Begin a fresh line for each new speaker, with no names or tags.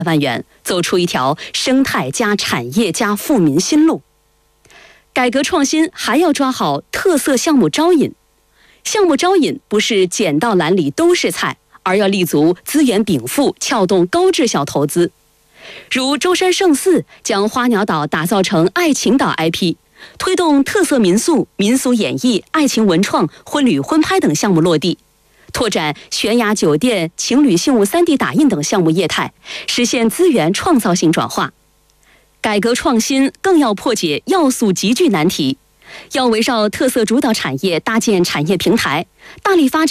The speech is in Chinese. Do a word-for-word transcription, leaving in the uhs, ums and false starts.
万元，走出一条生态加产业加富民新路。改革创新还要抓好特色项目招引，项目招引不是捡到篮里都是菜，而要立足资源禀赋，撬动高质效投资。如舟山圣寺将花鸟岛打造成爱情岛 I P， 推动特色民宿、民俗演艺、爱情文创、婚旅婚拍等项目落地，拓展悬崖酒店、情侣信物 三D 打印等项目业态，实现资源创造性转化。改革创新更要破解要素集聚难题，要围绕特色主导产业搭建产业平台，大力发展